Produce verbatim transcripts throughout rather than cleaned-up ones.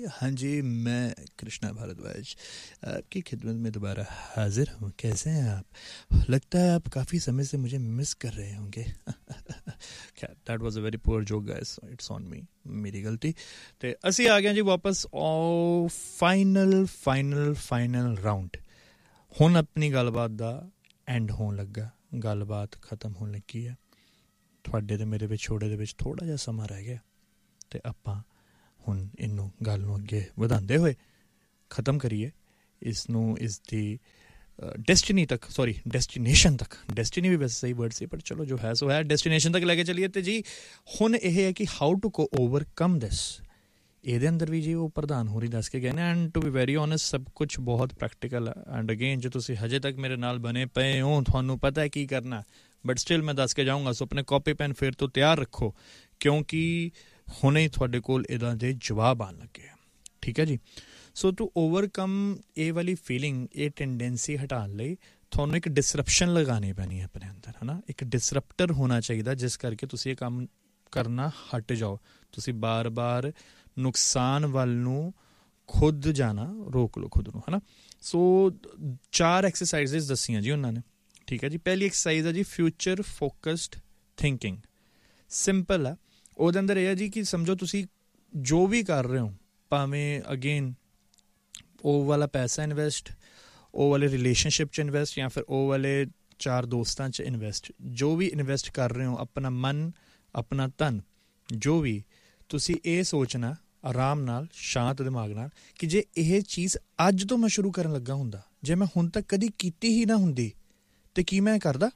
हाँ जी, मैं कृष्णा भारद्वाज आपकी खिदमत में दोबारा हाजिर हूँ। कैसे हैं आप? लगता है आप काफ़ी समय से मुझे मिस कर रहे होंगे। That was a very poor joke guys, it's on me, मेरी गलती। तो ਅਸੀਂ ਆ ਗਏ ਜੀ ਵਾਪਸ ਉਹ ਫਾਈਨਲ ਫਾਈਨਲ ਫਾਈਨਲ ਰਾਊਂਡ। ਹੁਣ ਆਪਣੀ ਗੱਲਬਾਤ ਦਾ ਐਂਡ ਹੋਣ ਲੱਗਾ, ਗੱਲਬਾਤ ਖਤਮ ਹੋਣ ਲੱਗੀ ਹੈ। ਤੁਹਾਡੇ ਅਤੇ ਮੇਰੇ ਵਿਛੋੜੇ ਦੇ ਵਿੱਚ ਥੋੜ੍ਹਾ ਜਿਹਾ ਸਮਾਂ ਰਹਿ ਗਿਆ ਅਤੇ ਆਪਾਂ ਹੁਣ ਇਹਨੂੰ ਗੱਲ ਨੂੰ ਅੱਗੇ ਵਧਾਉਂਦੇ ਹੋਏ ख़त्म करिए इसनू, इस दी डेस्टिनी तक, सॉरी डेस्टिनेशन तक, डेस्टिनी भी वैसे सही वर्ड से, पर चलो जो है सो है, डेस्टिनेशन तक लैके चलिए। तो जी हुण यह है कि हाउ टू को ओवरकम दिस, ਇਹਦੇ ਅੰਦਰ ਵੀ ਜੀ ਉਹ ਪ੍ਰਧਾਨ ਹੋਰੀ ਦੱਸ ਕੇ ਗਏ ਨੇ। And to be very honest ਸਭ ਕੁਛ ਬਹੁਤ ਪ੍ਰੈਕਟੀਕਲ ਹੈ। ਐਂਡ ਅਗੇਨ ਜੇ ਤੁਸੀਂ ਹਜੇ ਤੱਕ ਮੇਰੇ ਨਾਲ ਬਣੇ ਪਏ ਹੋ, ਤੁਹਾਨੂੰ ਪਤਾ ਹੈ ਕੀ ਕਰਨਾ, ਬਟ ਸਟਿਲ ਮੈਂ ਦੱਸ ਕੇ ਜਾਊਂਗਾ। ਸੋ ਆਪਣੇ ਕਾਪੀ ਪੈਨ ਫਿਰ ਤੋਂ ਤਿਆਰ ਰੱਖੋ, ਕਿਉਂਕਿ ਹੁਣੇ ਹੀ ਤੁਹਾਡੇ ਕੋਲ ਇਹਦਾ ਦੇ ਜਵਾਬ ਆਉਣ ਲੱਗੇ ਆ। ਠੀਕ ਹੈ ਜੀ। ਸੋ ਟੂ ਓਵਰਕਮ ਇਹ ਵਾਲੀ ਫੀਲਿੰਗ, ਇਹ ਟੈਂਡੈਂਸੀ ਹਟਾਉਣ ਲਈ ਤੁਹਾਨੂੰ ਇੱਕ ਡਿਸਰਪਸ਼ਨ ਲਗਾਉਣੀ ਪੈਣੀ ਹੈ ਆਪਣੇ ਅੰਦਰ, ਹੈ ਨਾ। ਇੱਕ ਡਿਸਰਪਟਰ ਹੋਣਾ ਚਾਹੀਦਾ ਜਿਸ ਕਰਕੇ ਤੁਸੀਂ ਇਹ ਕੰਮ ਕਰਨਾ ਹਟ ਜਾਓ। ਤੁਸੀਂ ਬਾਰ ਬਾਰ ਨੁਕਸਾਨ ਵੱਲ ਨੂੰ ਖੁਦ ਜਾਣਾ ਰੋਕ ਲਓ ਖੁਦ ਨੂੰ, ਹੈ ਨਾ। ਸੋ ਚਾਰ ਐਕਸਰਸਾਈਜ਼ਸ ਦੱਸੀਆਂ ਜੀ ਉਹਨਾਂ ਨੇ। ਠੀਕ ਹੈ ਜੀ। ਪਹਿਲੀ ਐਕਸਰਸਾਈਜ਼ ਹੈ ਜੀ ਫਿਊਚਰ ਫੋਕਸਡ ਥਿੰਕਿੰਗ। ਸਿੰਪਲ ਆ। ਉਹਦੇ ਅੰਦਰ ਇਹ ਹੈ ਜੀ ਕਿ ਸਮਝੋ ਤੁਸੀਂ ਜੋ ਵੀ ਕਰ ਰਹੇ ਹੋ, ਭਾਵੇਂ ਅਗੇਨ ਉਹ ਵਾਲਾ ਪੈਸਾ ਇਨਵੈਸਟ, ਉਹ ਵਾਲੇ ਰਿਲੇਸ਼ਨਸ਼ਿਪ 'ਚ ਇਨਵੈਸਟ, ਜਾਂ ਫਿਰ ਉਹ ਵਾਲੇ ਚਾਰ ਦੋਸਤਾਂ 'ਚ ਇਨਵੈਸਟ, ਜੋ ਵੀ ਇਨਵੈਸਟ ਕਰ ਰਹੇ ਹੋ, ਆਪਣਾ ਮਨ, ਆਪਣਾ ਧਨ, ਜੋ ਵੀ, ਤੁਸੀਂ ਇਹ ਸੋਚਣਾ ਆਰਾਮ ਨਾਲ, ਸ਼ਾਂਤ ਦਿਮਾਗ ਨਾਲ, ਕਿ ਜੇ ਇਹ ਚੀਜ਼ ਅੱਜ ਤੋਂ ਮੈਂ ਸ਼ੁਰੂ ਕਰਨ ਲੱਗਾ ਹੁੰਦਾ, ਜੇ ਮੈਂ ਹੁਣ ਤੱਕ ਕਦੀ ਕੀਤੀ ਹੀ ਨਾ ਹੁੰਦੀ, ਤਾਂ ਕੀ ਮੈਂ ਕਰਦਾ?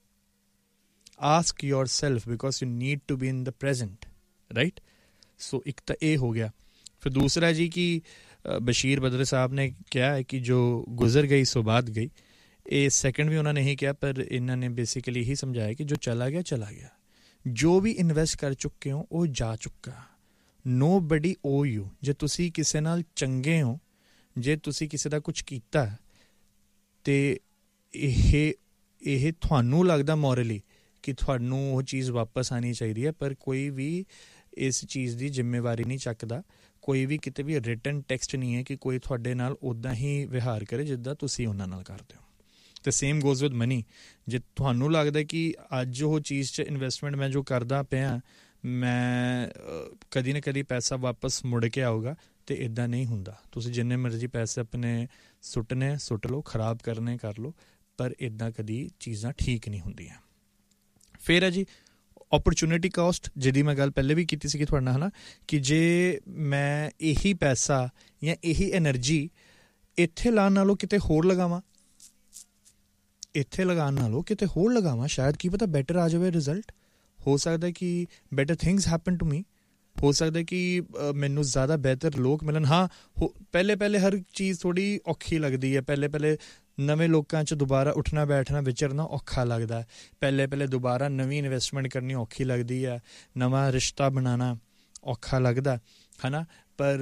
Ask your self, because you need to be in the present, right. ਸੋ ਇੱਕ ਤਾਂ ਇਹ ਹੋ ਗਿਆ। ਫਿਰ ਦੂਸਰਾ ਜੀ ਕਿ ਬਸ਼ੀਰ ਬਦਰ ਸਾਹਿਬ ਨੇ ਕਿਹਾ ਹੈ ਕਿ ਜੋ ਗੁਜ਼ਰ ਗਈ ਸੋ ਬਾਤ ਗਈ। ਇਹ ਸੈਕਿੰਡ ਵੀ ਉਹਨਾਂ ਨੇ ਹੀ ਕਿਹਾ, ਪਰ ਇਹਨਾਂ ਨੇ ਬੇਸਿਕਲੀ ਇਹੀ ਸਮਝਾਇਆ ਕਿ ਜੋ ਚਲਾ ਗਿਆ ਚਲਾ ਗਿਆ। ਜੋ ਵੀ ਇਨਵੈਸਟ ਕਰ ਚੁੱਕੇ ਹੋ ਉਹ ਜਾ ਚੁੱਕਾ। ਨੋ ਬਡੀ ਓ ਯੂ। ਜੇ ਤੁਸੀਂ ਕਿਸੇ ਨਾਲ ਚੰਗੇ ਹੋ, ਜੇ ਤੁਸੀਂ ਕਿਸੇ ਦਾ ਕੁਛ ਕੀਤਾ ਅਤੇ ਇਹ ਇਹ ਤੁਹਾਨੂੰ ਲੱਗਦਾ ਮੋਰਲੀ ਕਿ ਤੁਹਾਨੂੰ ਉਹ ਚੀਜ਼ ਵਾਪਸ ਆਉਣੀ ਚਾਹੀਦੀ ਹੈ, ਪਰ ਕੋਈ ਵੀ ਇਸ ਚੀਜ਼ ਦੀ ਜ਼ਿੰਮੇਵਾਰੀ ਨਹੀਂ ਚੱਕਦਾ। ਕੋਈ ਵੀ ਕਿਤੇ ਵੀ ਰਿਟਨ ਟੈਕਸਟ ਨਹੀਂ ਹੈ ਕਿ ਕੋਈ ਤੁਹਾਡੇ ਨਾਲ ਉੱਦਾਂ ਹੀ ਵਿਹਾਰ ਕਰੇ ਜਿੱਦਾਂ ਤੁਸੀਂ ਉਹਨਾਂ ਨਾਲ ਕਰਦੇ ਹੋ। ਅਤੇ ਸੇਮ ਗੋਜ਼ ਵਿਦ ਮਨੀ। ਜੇ ਤੁਹਾਨੂੰ ਲੱਗਦਾ ਕਿ ਅੱਜ ਉਹ ਚੀਜ਼ 'ਚ ਇਨਵੈਸਟਮੈਂਟ ਮੈਂ ਜੋ ਕਰਦਾ ਪਿਆ, ਮੈਂ ਕਦੀ ਨਾ ਕਦੀ ਪੈਸਾ ਵਾਪਸ ਮੁੜ ਕੇ ਆਊਗਾ, ਅਤੇ ਇੱਦਾਂ ਨਹੀਂ ਹੁੰਦਾ। ਤੁਸੀਂ ਜਿੰਨੇ ਮਰਜ਼ੀ ਪੈਸੇ ਆਪਣੇ ਸੁੱਟਣੇ ਸੁੱਟ ਲਓ, ਖਰਾਬ ਕਰਨੇ ਕਰ ਲਓ, ਪਰ ਇੱਦਾਂ ਕਦੀ ਚੀਜ਼ਾਂ ਠੀਕ ਨਹੀਂ ਹੁੰਦੀਆਂ। ਫਿਰ ਹੈ ਜੀ ਓਪਰਚੁਨਿਟੀ ਕਾਸਟ, ਜਿਹਦੀ ਮੈਂ ਗੱਲ ਪਹਿਲੇ ਵੀ ਕੀਤੀ ਸੀਗੀ ਤੁਹਾਡੇ ਨਾਲ, ਹੈ ਨਾ, ਕਿ ਜੇ ਮੈਂ ਇਹੀ ਪੈਸਾ ਜਾਂ ਇਹੀ ਐਨਰਜੀ ਇੱਥੇ ਲਾਉਣ ਨਾਲੋਂ ਕਿਤੇ ਹੋਰ ਲਗਾਵਾਂ, ਇੱਥੇ ਲਗਾਉਣ ਨਾਲੋਂ ਕਿਤੇ ਹੋਰ ਲਗਾਵਾਂ, ਸ਼ਾਇਦ ਕੀ ਪਤਾ ਬੈਟਰ ਆ ਜਾਵੇ ਰਿਜ਼ਲਟ। ਹੋ ਸਕਦਾ ਕਿ better things happen to me. ਹੋ ਸਕਦਾ ਕਿ ਮੈਨੂੰ ਜ਼ਿਆਦਾ ਬਿਹਤਰ ਲੋਕ ਮਿਲਣ। ਹਾਂ, ਹੋ ਪਹਿਲੇ ਪਹਿਲੇ ਹਰ ਚੀਜ਼ ਥੋੜ੍ਹੀ ਔਖੀ ਲੱਗਦੀ ਹੈ। ਪਹਿਲੇ ਪਹਿਲੇ ਨਵੇਂ ਲੋਕਾਂ 'ਚ ਦੁਬਾਰਾ ਉੱਠਣਾ ਬੈਠਣਾ ਵਿਚਰਨਾ ਔਖਾ ਲੱਗਦਾ। ਪਹਿਲੇ ਪਹਿਲੇ ਦੁਬਾਰਾ ਨਵੀਂ ਇਨਵੈਸਟਮੈਂਟ ਕਰਨੀ ਔਖੀ ਲੱਗਦੀ ਹੈ। ਨਵਾਂ ਰਿਸ਼ਤਾ ਬਣਾਉਣਾ ਔਖਾ ਲੱਗਦਾ, ਹੈ ਨਾ। ਪਰ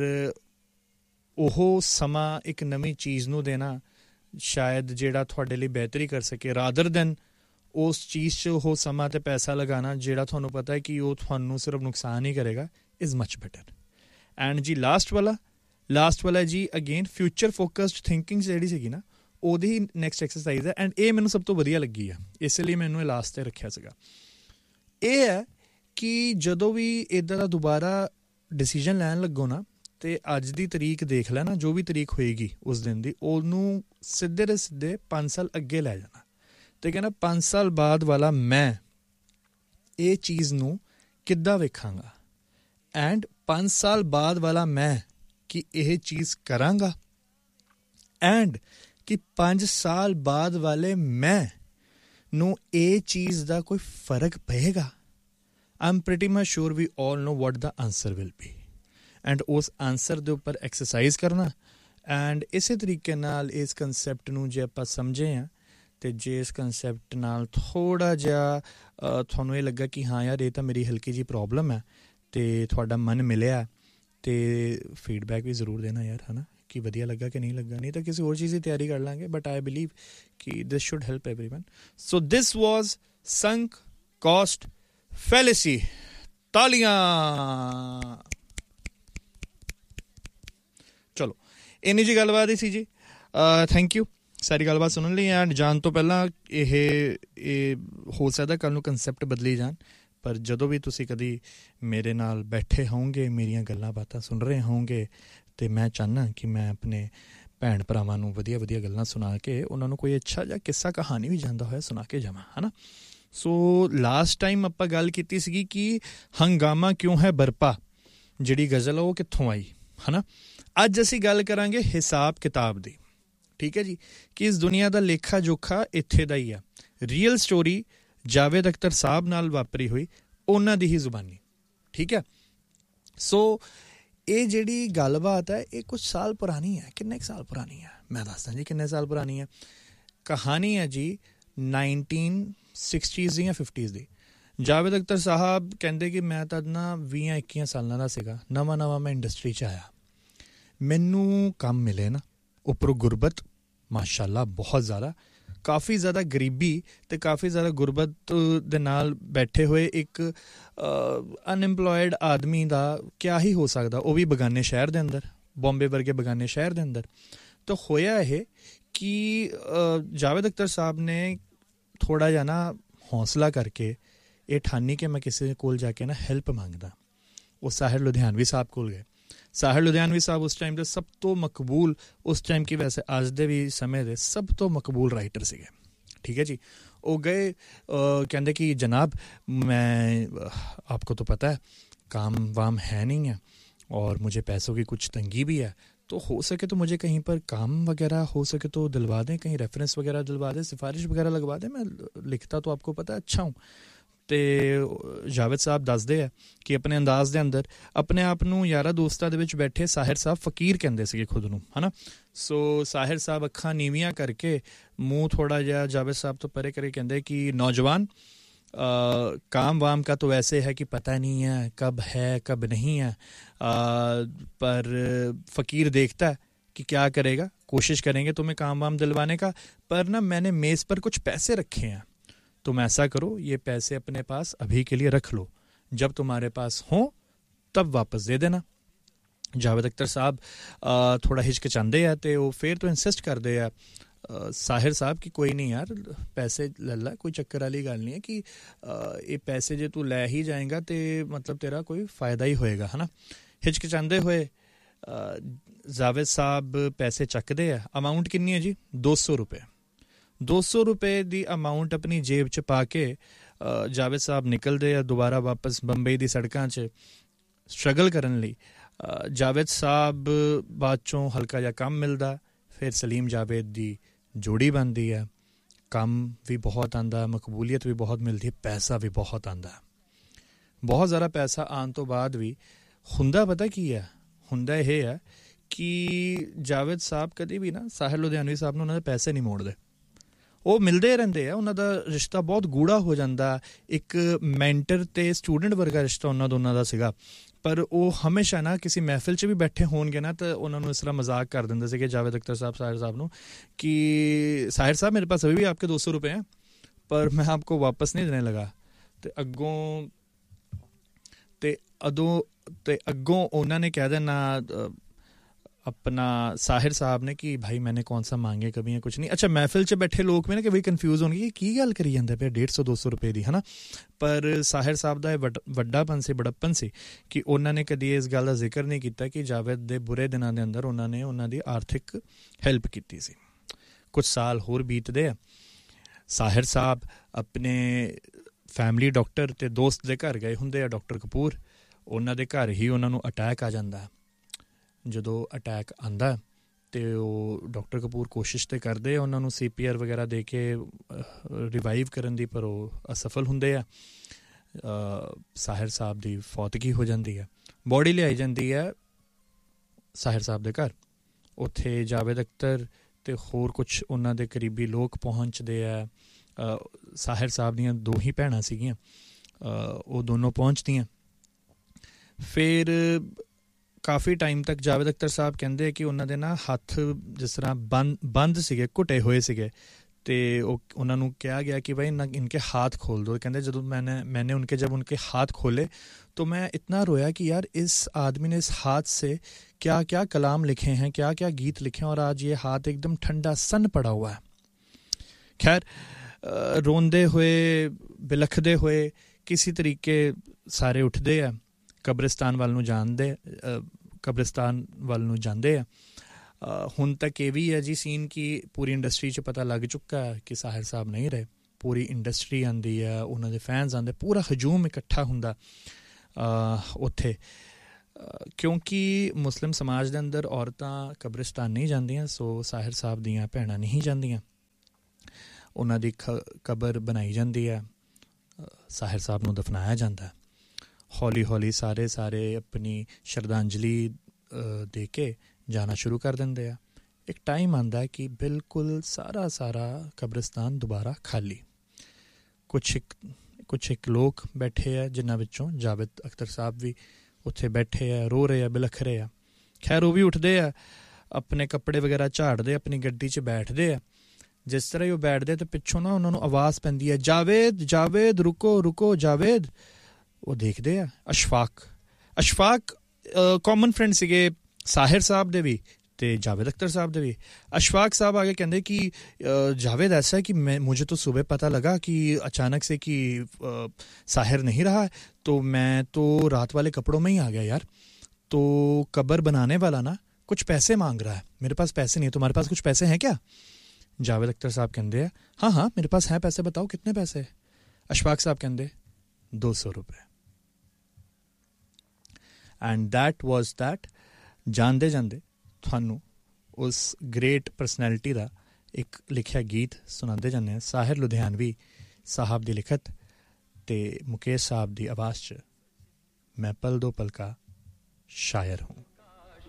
ਉਹ ਸਮਾਂ ਇੱਕ ਨਵੀਂ ਚੀਜ਼ ਨੂੰ ਦੇਣਾ ਸ਼ਾਇਦ ਜਿਹੜਾ ਤੁਹਾਡੇ ਲਈ ਬਿਹਤਰੀ ਕਰ ਸਕੇ, ਰਾਦਰ ਦੈਨ ਉਸ ਚੀਜ਼ 'ਚ ਉਹ ਸਮਾਂ ਅਤੇ ਪੈਸਾ ਲਗਾਉਣਾ ਜਿਹੜਾ ਤੁਹਾਨੂੰ ਪਤਾ ਹੈ ਕਿ ਉਹ ਤੁਹਾਨੂੰ ਸਿਰਫ ਨੁਕਸਾਨ ਹੀ ਕਰੇਗਾ, ਇਜ਼ ਮਚ ਬੈਟਰ। ਐਂਡ ਜੀ ਲਾਸਟ ਵਾਲਾ ਲਾਸਟ ਵਾਲਾ ਜੀ ਅਗੇਨ ਫਿਊਚਰ ਫੋਕਸਡ ਥਿੰਕਿੰਗ ਜਿਹੜੀ ਸੀਗੀ ਨਾ, ਉਹਦੀ ਨੈਕਸਟ ਐਕਸਰਸਾਈਜ਼ ਹੈ। ਐਂਡ ਇਹ ਮੈਨੂੰ ਸਭ ਤੋਂ ਵਧੀਆ ਲੱਗੀ ਆ, ਇਸ ਲਈ ਮੈਨੂੰ ਇਹ ਲਾਸਟ 'ਤੇ ਰੱਖਿਆ ਸੀਗਾ। ਇਹ ਹੈ ਕਿ ਜਦੋਂ ਵੀ ਇੱਦਾਂ ਦਾ ਦੁਬਾਰਾ ਡਿਸੀਜ਼ਨ ਲੈਣ ਲੱਗੋ ਨਾ, ਅਤੇ ਅੱਜ ਦੀ ਤਰੀਕ ਦੇਖ ਲੈਣਾ, ਜੋ ਵੀ ਤਰੀਕ ਹੋਏਗੀ ਉਸ ਦਿਨ ਦੀ, ਉਹਨੂੰ ਸਿੱਧੇ ਦੇ ਸਿੱਧੇ ਪੰਜ ਸਾਲ ਅੱਗੇ ਲੈ ਜਾਣਾ ਅਤੇ ਕਹਿੰਦਾ ਪੰਜ ਸਾਲ ਬਾਅਦ ਵਾਲਾ ਮੈਂ ਇਹ ਚੀਜ਼ ਨੂੰ ਕਿੱਦਾਂ ਵੇਖਾਂਗਾ, ਐਂਡ ਪੰਜ ਸਾਲ ਬਾਅਦ ਵਾਲਾ ਮੈਂ ਕਿ ਇਹ ਚੀਜ਼ ਕਰਾਂਗਾ, ਐਂਡ ਕਿ ਪੰਜ ਸਾਲ ਬਾਅਦ ਵਾਲੇ ਮੈਂ ਨੂੰ ਇਹ ਚੀਜ਼ ਦਾ ਕੋਈ ਫਰਕ ਪਏਗਾ। I am pretty much sure we all no what the answer will be. And ਉਸ ਆਂਸਰ ਦੇ ਉੱਪਰ ਐਕਸਰਸਾਈਜ਼ ਕਰਨਾ। ਐਂਡ ਇਸੇ ਤਰੀਕੇ ਨਾਲ ਇਸ ਕੰਸੈਪਟ ਨੂੰ ਜੇ ਆਪਾਂ ਸਮਝੇ ਹਾਂ, ਅਤੇ ਜੇ ਇਸ ਕੰਸੈਪਟ ਨਾਲ ਥੋੜ੍ਹਾ ਜਿਹਾ ਤੁਹਾਨੂੰ ਇਹ ਲੱਗਾ ਕਿ ਹਾਂ ਯਾਰ ਇਹ ਤਾਂ ਮੇਰੀ ਹਲਕੀ ਜਿਹੀ ਪ੍ਰੋਬਲਮ ਹੈ, ਅਤੇ ਤੁਹਾਡਾ ਮਨ ਮਿਲਿਆ, ਅਤੇ ਫੀਡਬੈਕ ਵੀ ਜ਼ਰੂਰ ਦੇਣਾ ਯਾਰ, ਹੈ ਨਾ, ਕਿ ਵਧੀਆ ਲੱਗਾ ਕਿ ਨਹੀਂ ਲੱਗਾ। ਨਹੀਂ ਤਾਂ ਕਿਸੇ ਹੋਰ ਚੀਜ਼ ਦੀ ਤਿਆਰੀ ਕਰ ਲਾਂਗੇ, ਬਟ ਆਈ ਬਿਲੀਵ ਕਿ ਦਿਸ should help everyone. So this was ਸੰਕ caste ਫੈਲੇਸੀ। ਤਾਲੀਆਂ। ਚਲੋ ਇੰਨੀ ਜੀ ਗੱਲਬਾਤ ਹੀ ਸੀ ਜੀ। ਥੈਂਕ ਯੂ ਸਾਰੀ ਗੱਲਬਾਤ ਸੁਣਨ ਲਈ। ਐਂਡ ਜਾਣ ਤੋਂ ਪਹਿਲਾਂ ਇਹ ਇਹ ਹੋ ਸਕਦਾ ਕੱਲ੍ਹ ਨੂੰ ਕੰਸੈਪਟ ਬਦਲੀ ਜਾਣ, ਪਰ ਜਦੋਂ ਵੀ ਤੁਸੀਂ ਕਦੀ ਮੇਰੇ ਨਾਲ ਬੈਠੇ ਹੋਵੋਗੇ, ਮੇਰੀਆਂ ਗੱਲਾਂ ਬਾਤਾਂ ਸੁਣ ਰਹੇ ਹੋਵੋਗੇ, ਅਤੇ ਮੈਂ ਚਾਹੁੰਦਾ ਕਿ ਮੈਂ ਆਪਣੇ ਭੈਣ ਭਰਾਵਾਂ ਨੂੰ ਵਧੀਆ ਵਧੀਆ ਗੱਲਾਂ ਸੁਣਾ ਕੇ ਉਹਨਾਂ ਨੂੰ ਕੋਈ ਅੱਛਾ ਜਿਹਾ ਕਿੱਸਾ ਕਹਾਣੀ ਵੀ ਜਾਂਦਾ ਹੋਇਆ ਸੁਣਾ ਕੇ ਜਾਵਾਂ, ਹੈ ਨਾ। ਸੋ ਲਾਸਟ ਟਾਈਮ ਆਪਾਂ ਗੱਲ ਕੀਤੀ ਸੀਗੀ ਕਿ ਹੰਗਾਮਾ ਕਿਉਂ ਹੈ ਬਰਪਾ, ਜਿਹੜੀ ਗਜ਼ਲ ਆ ਉਹ ਕਿੱਥੋਂ ਆਈ, ਹੈ ਨਾ। ਅੱਜ ਅਸੀਂ ਗੱਲ ਕਰਾਂਗੇ ਹਿਸਾਬ ਕਿਤਾਬ ਦੀ, ਠੀਕ ਹੈ ਜੀ, ਕਿ ਇਸ ਦੁਨੀਆ ਦਾ ਲੇਖਾ ਜੋਖਾ ਇੱਥੇ ਦਾ ਹੀ ਆ। ਰੀਅਲ ਸਟੋਰੀ ਜਾਵੇਦ ਅਖਤਰ ਸਾਹਿਬ ਨਾਲ ਵਾਪਰੀ ਹੋਈ, ਉਹਨਾਂ ਦੀ ਹੀ ਜ਼ੁਬਾਨੀ, ਠੀਕ ਹੈ। ਸੋ ਇਹ ਜਿਹੜੀ ਗੱਲਬਾਤ ਹੈ ਇਹ ਕੁਛ ਸਾਲ ਪੁਰਾਣੀ ਹੈ। ਕਿੰਨੇ ਕੁ ਸਾਲ ਪੁਰਾਣੀ ਹੈ ਮੈਂ ਦੱਸਦਾ ਜੀ, ਕਿੰਨੇ ਸਾਲ ਪੁਰਾਣੀ ਹੈ। ਕਹਾਣੀ ਹੈ ਜੀ ਨਾਈਨਟੀਨ ਸਿਕਸਟੀਜ਼ ਦੀ ਜਾਂ ਫਿਫਟੀਜ਼ ਦੀ। ਜਾਵੇਦ ਅਖਤਰ ਸਾਹਿਬ ਕਹਿੰਦੇ ਕਿ ਮੈਂ ਤਾਂ ਨਾ ਵੀਹਾਂ ਇੱਕੀਆਂ ਸਾਲਾਂ ਦਾ ਸੀਗਾ, ਨਵਾਂ ਨਵਾਂ ਮੈਂ ਇੰਡਸਟਰੀ 'ਚ ਆਇਆ, ਮੈਨੂੰ ਕੰਮ ਮਿਲੇ ਨਾ, ਉੱਪਰੋਂ ਗੁਰਬਤ ਮਾਸ਼ਾਅੱਲਾ ਬਹੁਤ ਜ਼ਿਆਦਾ, ਕਾਫੀ ਜ਼ਿਆਦਾ ਗਰੀਬੀ ਅਤੇ ਕਾਫੀ ਜ਼ਿਆਦਾ ਗੁਰਬਤ ਦੇ ਨਾਲ ਬੈਠੇ ਹੋਏ ਇੱਕ ਅਨਇੰਪਲੋਇਡ ਆਦਮੀ ਦਾ ਕਿਆ ਹੀ ਹੋ ਸਕਦਾ, ਉਹ ਵੀ ਬੇਗਾਨੇ ਸ਼ਹਿਰ ਦੇ ਅੰਦਰ, ਬੰਬੇ ਵਰਗੇ ਬੇਗਾਨੇ ਸ਼ਹਿਰ ਦੇ ਅੰਦਰ। ਤਾਂ ਹੋਇਆ ਇਹ ਕਿ ਜਾਵੇਦ ਅਖਤਰ ਸਾਹਿਬ ਨੇ ਥੋੜ੍ਹਾ ਜਿਹਾ ਨਾ ਹੌਸਲਾ ਕਰਕੇ ਇਹ ਠਾਨੀ ਕਿ ਮੈਂ ਕਿਸੇ ਕੋਲ ਜਾ ਕੇ ਨਾ ਹੈਲਪ ਮੰਗਦਾ। ਉਹ ਸਾਹਿਰ ਲੁਧਿਆਣਵੀ ਸਾਹਿਬ ਕੋਲ ਗਏ। ਸਾਹਿਰ ਲੁਧਿਆਣਵੀ ਸਾਹਿਬ ਉਸ ਟਾਈਮ ਦੇ ਸਭ ਤੋਂ ਮਕਬੂਲ, ਉਸ ਟਾਈਮ ਕੀ ਵੈਸੇ ਅੱਜ ਦੇ ਵੀ ਸਮੇਂ ਦੇ ਸਭ ਤੋਂ ਮਕਬੂਲ ਰਾਈਟਰ ਸੀਗੇ, ਠੀਕ ਹੈ ਜੀ। ਉਹ ਗਏ, ਕਹਿੰਦੇ ਕਿ ਜਨਾਬ ਮੈਂ ਆਪਕੋ तो पता है काम वाम है नहीं है और मुझे पैसों की कुछ तंगी भी है, तो हो सके तो मुझे कहीं पर काम वगैरह हो सके तो दिलवा दें, कहीं रेफरेंस वगैरह दिलवा दें, सिफारिश वगैरह लगवा दें, मैं लिखता तो आपको पता है अच्छा हूँ। ਅਤੇ ਜਾਵੇਦ ਸਾਹਿਬ ਦੱਸਦੇ ਆ ਕਿ ਆਪਣੇ ਅੰਦਾਜ਼ ਦੇ ਅੰਦਰ ਆਪਣੇ ਆਪ ਨੂੰ ਯਾਰਾਂ ਦੋਸਤਾਂ ਦੇ ਵਿੱਚ ਬੈਠੇ ਸਾਹਿਰ ਸਾਹਿਬ ਫਕੀਰ ਕਹਿੰਦੇ ਸੀਗੇ ਖੁਦ ਨੂੰ, ਹੈ ਨਾ। ਸੋ ਸਾਹਿਰ ਸਾਹਿਬ ਅੱਖਾਂ ਨੀਵੀਆਂ ਕਰਕੇ ਮੂੰਹ ਥੋੜ੍ਹਾ ਜਿਹਾ ਜਾਵੇਦ ਸਾਹਿਬ ਤੋਂ ਪਰੇ ਕਰੇ ਕਹਿੰਦੇ ਕਿ ਨੌਜਵਾਨ काम वाम का तो वैसे है कि पता नहीं है कब है कब नहीं है, पर फ़कीर देखता है कि क्या करेगा, कोशिश करेंगे तुम्हें काम वाम दिलवाने का, पर ना मैंने मेज़ पर कुछ पैसे रखे हैं, तुम ऐसा करो ये पैसे अपने पास अभी के लिए रख लो, जब तुम्हारे पास हों तब वापस दे देना। जावेद अख्तर साहब थोड़ा हिचकिचाते हैं तो वो फिर तो इंसिस्ट करते हैं ਸਾਹਿਰ ਸਾਹਿਬ ਕਿ ਕੋਈ ਨਹੀਂ ਯਾਰ ਪੈਸੇ ਲੈ ਲਾ, ਕੋਈ ਚੱਕਰ ਵਾਲੀ ਗੱਲ ਨਹੀਂ ਹੈ ਕਿ ਇਹ ਪੈਸੇ ਜੇ ਤੂੰ ਲੈ ਹੀ ਜਾਏਗਾ ਤਾਂ ਮਤਲਬ ਤੇਰਾ ਕੋਈ ਫਾਇਦਾ ਹੀ ਹੋਏਗਾ, ਹੈ ਨਾ। ਹਿਚਕਿਚਾਉਂਦੇ ਹੋਏ ਜਾਵੇਦ ਸਾਹਿਬ ਪੈਸੇ ਚੱਕਦੇ ਆ। ਅਮਾਊਂਟ ਕਿੰਨੀ ਹੈ ਜੀ? ਦੋ ਸੌ ਰੁਪਏ। ਦੋ ਸੌ ਰੁਪਏ ਦੀ ਅਮਾਊਂਟ ਆਪਣੀ ਜੇਬ 'ਚ ਪਾ ਕੇ ਜਾਵੇਦ ਸਾਹਿਬ ਨਿਕਲਦੇ ਆ ਦੁਬਾਰਾ ਵਾਪਸ ਬੰਬਈ ਦੀ ਸੜਕਾਂ 'ਚ ਸਟਰਗਲ ਕਰਨ ਲਈ। ਜਾਵੇਦ ਸਾਹਿਬ ਬਾਅਦ 'ਚੋਂ ਹਲਕਾ ਜਿਹਾ ਕੰਮ ਮਿਲਦਾ, ਫਿਰ ਸਲੀਮ ਜਾਵੇਦ ਦੀ ਜੋੜੀ ਬਣਦੀ ਹੈ, ਕੰਮ ਵੀ ਬਹੁਤ ਆਉਂਦਾ, ਮਕਬੂਲੀਅਤ ਵੀ ਬਹੁਤ ਮਿਲਦੀ, ਪੈਸਾ ਵੀ ਬਹੁਤ ਆਉਂਦਾ। ਬਹੁਤ ਜ਼ਿਆਦਾ ਪੈਸਾ ਆਉਣ ਤੋਂ ਬਾਅਦ ਵੀ ਹੁੰਦਾ ਪਤਾ ਕੀ ਹੈ, ਹੁੰਦਾ ਇਹ ਹੈ ਕਿ ਜਾਵੇਦ ਸਾਹਿਬ ਕਦੇ ਵੀ ਨਾ ਸਾਹਿਰ ਲੁਧਿਆਣਵੀ ਸਾਹਿਬ ਨੂੰ ਉਹਨਾਂ ਦੇ ਪੈਸੇ ਨਹੀਂ ਮੋੜਦੇ, ਉਹ ਮਿਲਦੇ ਰਹਿੰਦੇ ਆ। ਉਹਨਾਂ ਦਾ ਰਿਸ਼ਤਾ ਬਹੁਤ ਗੂੜਾ ਹੋ ਜਾਂਦਾ, ਇੱਕ ਮੈਂਟਰ ਅਤੇ ਸਟੂਡੈਂਟ ਵਰਗਾ ਰਿਸ਼ਤਾ ਉਹਨਾਂ ਦੋਨਾਂ ਦਾ ਸੀਗਾ। ਪਰ ਉਹ ਹਮੇਸ਼ਾ ਨਾ ਕਿਸੇ ਮਹਿਫਿਲ 'ਚ ਵੀ ਬੈਠੇ ਹੋਣਗੇ ਨਾ ਤਾਂ ਉਹਨਾਂ ਨੂੰ ਇਸ ਤਰ੍ਹਾਂ ਮਜ਼ਾਕ ਕਰ ਦਿੰਦੇ ਸੀਗੇ ਜਾਵੇਦ ਅਖਤਰ ਸਾਹਿਬ ਸਾਹਿਰ ਸਾਹਿਬ ਨੂੰ ਕਿ ਸਾਹਿਰ ਸਾਹਿਬ ਮੇਰੇ ਪਾਸ ਅਭੀ ਵੀ ਆਪਕੇ ਦੋ ਸੌ ਰੁਪਏ ਹੈ ਪਰ ਮੈਂ ਆਪਕੋ ਵਾਪਸ ਨਹੀਂ ਦੇਣੇ ਲਗਾ। ਅਤੇ ਅੱਗੋਂ ਅਤੇ ਅਦੋਂ ਅਤੇ ਅੱਗੋਂ ਉਹਨਾਂ ਨੇ ਕਹਿ ਦੇਣਾ अपना साहिर साहब ने कि भाई मैंने कौन सा मांगे कभी या कुछ नहीं। अच्छा महफिल च बैठे लोग भी ना कि भाई कन्फ्यूज़ होने कि की गल करी जाते पे डेढ़ सौ दो सौ रुपए की, है ना। पर साहिर साहब का वड वड्डापन से बड़प्पन से कि उन्होंने कभी इस गल का जिक्र नहीं किया कि जावेद के बुरे दिनों के अंदर उन्होंने उन्होंने आर्थिक हैल्प की सी। कुछ साल होर बीतते हैं, साहिर साहब अपने फैमिली डॉक्टर ते दोस्त के घर गए होंगे डॉक्टर कपूर, उन्होंने घर ही उन्होंने अटैक आ जाता है। ਜਦੋਂ ਅਟੈਕ ਆਉਂਦਾ ਅਤੇ ਉਹ ਡਾਕਟਰ ਕਪੂਰ ਕੋਸ਼ਿਸ਼ ਤਾਂ ਕਰਦੇ ਆ ਉਹਨਾਂ ਨੂੰ ਸੀ ਪੀ ਆਰ ਵਗੈਰਾ ਦੇ ਕੇ ਰਿਵਾਈਵ ਕਰਨ ਦੀ, ਪਰ ਉਹ ਅਸਫਲ ਹੁੰਦੇ ਆ। ਸਾਹਿਰ ਸਾਹਿਬ ਦੀ ਫੌਤਗੀ ਹੋ ਜਾਂਦੀ ਹੈ। ਬੋਡੀ ਲਿਆਈ ਜਾਂਦੀ ਹੈ ਸਾਹਿਰ ਸਾਹਿਬ ਦੇ ਘਰ। ਉੱਥੇ ਜਾਵੇਦ ਅਖਤਰ ਅਤੇ ਹੋਰ ਕੁਛ ਉਹਨਾਂ ਦੇ ਕਰੀਬੀ ਲੋਕ ਪਹੁੰਚਦੇ ਆ। ਸਾਹਿਰ ਸਾਹਿਬ ਦੀਆਂ ਦੋ ਹੀ ਭੈਣਾਂ ਸੀਗੀਆਂ, ਉਹ ਦੋਨੋਂ ਪਹੁੰਚਦੀਆਂ। ਫਿਰ ਕਾਫੀ ਟਾਈਮ ਤੱਕ ਜਾਵੇਦ ਅਖਤਰ ਸਾਹਿਬ ਕਹਿੰਦੇ ਕਿ ਉਹਨਾਂ ਦੇ ਨਾ ਹੱਥ ਜਿਸ ਤਰ੍ਹਾਂ ਬੰਦ ਬੰਦ ਸੀਗੇ, ਘੁੱਟੇ ਹੋਏ ਸੀਗੇ, तो उन्होंने कहा गया कि भाई ना इनके हाथ खोल दो। कहते जब मैंने मैंने उनके जब उनके हाथ खोले तो मैं इतना रोया कि यार इस आदमी ने इस हाथ से क्या क्या कलाम लिखे हैं, क्या क्या गीत लिखे हैं, और आज ये हाथ एकदम ठंडा सन पड़ा हुआ है। खैर रोंदे हुए बिलखदे हुए किसी तरीके सारे उठते हैं, कब्रिस्तान वाल नूं जांदे कब्रिस्तान वाल नूं जांदे आ। हुण तक ये भी है जी सीन की पूरी इंडस्ट्री च पता लग चुका है कि साहिर साहब नहीं रहे। पूरी इंडस्ट्री आंदी है, उन्होंने फैनस आंदे, पूरा हजूम इकट्ठा हुंदा उत्थे, क्योंकि मुस्लिम समाज के अंदर औरतां कब्रिस्तान नहीं जांदियां। सो साहिर साहब दियां भैणां नहीं जांदियां, उन्हां दी कबर बनाई जाती है, साहिर साहब नूं दफनाया जाता है। हौली हौली सारे सारे अपनी श्रद्धांजलि दे के जाना शुरू कर देंगे। एक टाइम आंदा है कि बिल्कुल सारा सारा कब्रिस्तान दोबारा खाली, कुछ एक कुछ एक लोग बैठे हैं जिन्हां विचों जावेद अख्तर साहब भी उत्थे बैठे है, रो रहे हैं, बिलख रहे हैं। खैर वो भी उठते हैं, अपने कपड़े वगैरह झाड़ते, अपनी गड्डी च बैठते हैं। जिस तरह वो बैठते तो पिछों ना उन्होंने आवाज़ पैंदी है, जावेद जावेद रुको रुको जावेद। वो देखते हैं अशफाक अशफाक कॉमन फ्रेंड सीगे साहिर साहब दे भी ते जावेद अख्तर साहब दे भी। अशफाक साहब आगे कहते कि जावेद ऐसा है कि मैं मुझे तो सुबह पता लगा कि अचानक से कि साहिर नहीं रहा है, तो मैं तो रात वाले कपड़ों में ही आ गया यार। तो कब्र बनाने वाला ना कुछ पैसे मांग रहा है, मेरे पास पैसे नहीं है, तुम्हारे पास कुछ पैसे हैं क्या? जावेद अख्तर साहब कहते हैं हाँ हाँ मेरे पास हैं पैसे, बताओ कितने पैसे? अशफाक साहब कहते दो सौ रुपये। And that was that. जाते जाते थानू उस ग्रेट परसनैलिटी का एक लिखिया गीत सुनाते जाने। साहिर लुधियानवी साहब की लिखत ते मुकेश साहब की आवाज़ च मैं पल दो पल का शायर हूँ।